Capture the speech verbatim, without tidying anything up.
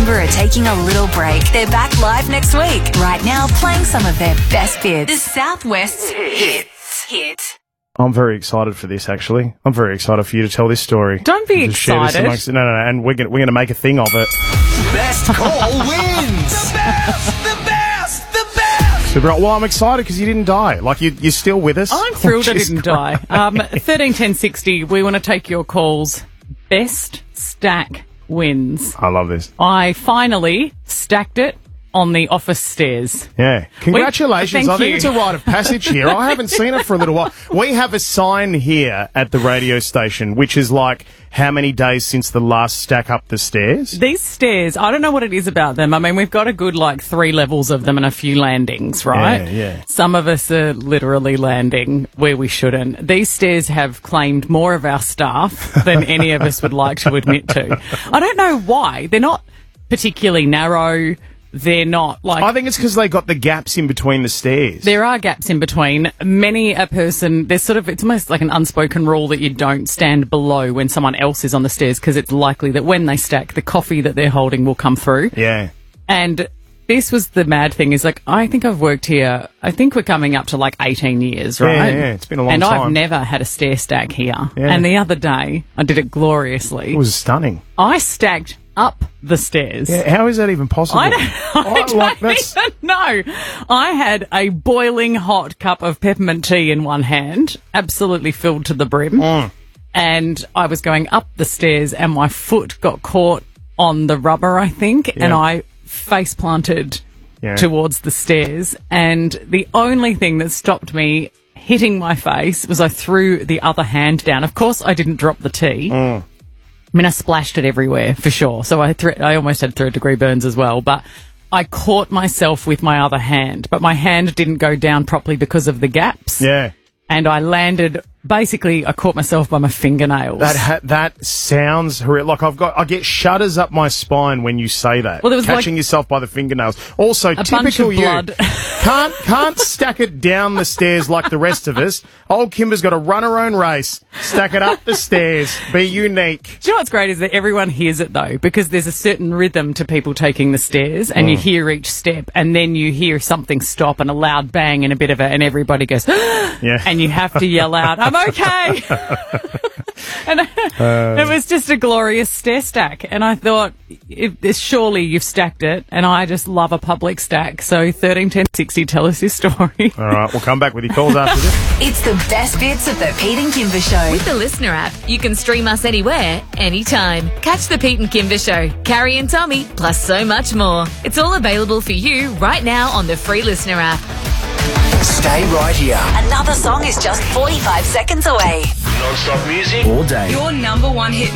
Kimber are taking a little break. They're back live next week. Right now, playing some of their best bits. The Southwest Hits. Hit. I'm very excited for this, actually. I'm very excited for you to tell this story. Don't be Just share this excited. amongst- No, no, no, and we're going we're gonna make a thing of it. Best call wins. The best, the best, the best. So, bro, well, I'm excited because you didn't die. Like, you, you're still with us. I'm thrilled I Which is didn't die. Um, thirteen ten sixty, we want to take your calls. Best stack wins. I love this. I finally stacked it on the office stairs. Yeah. Congratulations. Thank I think you. it's a rite of passage here. I haven't seen it for a little while. We have a sign here at the radio station, which is like, how many days since the last stack up the stairs? These stairs, I don't know what it is about them. I mean, we've got a good, like, three levels of them and a few landings, right? Yeah, yeah. Some of us are literally landing where we shouldn't. These stairs have claimed more of our staff than any of us would like to admit to. I don't know why. They're not particularly narrow. They're not like... I think it's because they got the gaps in between the stairs. There are gaps in between. Many a person, there's sort of, it's almost like an unspoken rule that you don't stand below when someone else is on the stairs because it's likely that when they stack, the coffee that they're holding will come through. Yeah. And this was the mad thing is like, I think I've worked here, I think we're coming up to like eighteen years, right? Yeah, yeah, it's been a long and time. I've never had a stair stack here. Yeah. And the other day, I did it gloriously. It was stunning. I stacked up the stairs. Yeah, how is that even possible? I don't, I I don't like, that's- even know. I had a boiling hot cup of peppermint tea in one hand, absolutely filled to the brim, Mm. and I was going up the stairs and my foot got caught on the rubber, I think, and Yeah. I face planted Yeah. towards the stairs, and the only thing that stopped me hitting my face was I threw the other hand down. Of course, I didn't drop the tea. Mm. I mean, I splashed it everywhere for sure. So I, th- I almost had third degree burns as well. But I caught myself with my other hand, but my hand didn't go down properly because of the gaps. Yeah. And I landed, basically, I caught myself by my fingernails. That ha- that sounds horrific. Like I've got, I get shudders up my spine when you say that. Well, there was catching like yourself by the fingernails. Also, bunch typical of you. blood. can't can't stack it down the stairs like the rest of us. Old Kimber's got to run her own race. Stack it up the stairs. Be unique. Do you know what's great is that everyone hears it though, because there's a certain rhythm to people taking the stairs, and Mm. you hear each step, and then you hear something stop and a loud bang and a bit of it, and everybody goes, Yeah. and you have to yell out, "I'm okay!" and Uh. it was just a glorious stair stack, and I thought, if, surely you've stacked it, and I just love a public stack. So thirteen ten sixty, tell us your story. All right, we'll come back with your calls after this. It's the best bits of the Pete and Kimber Show. With the Listener app, you can stream us anywhere, anytime. Catch the Pete and Kimber Show, Carrie and Tommy, plus so much more. It's all available for you right now on the free Listener app. Stay right here. Another song is just forty-five seconds away. Non-stop music all day. Your number one hit